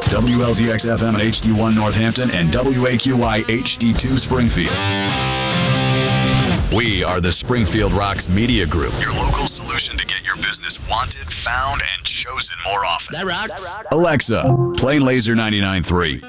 WLZX FM at HD1 Northampton and WAQY HD2 Springfield. We are the Springfield Rocks Media Group, your local solution to get your business wanted, found, and chosen more often. That rocks. Alexa, play Laser 99.3.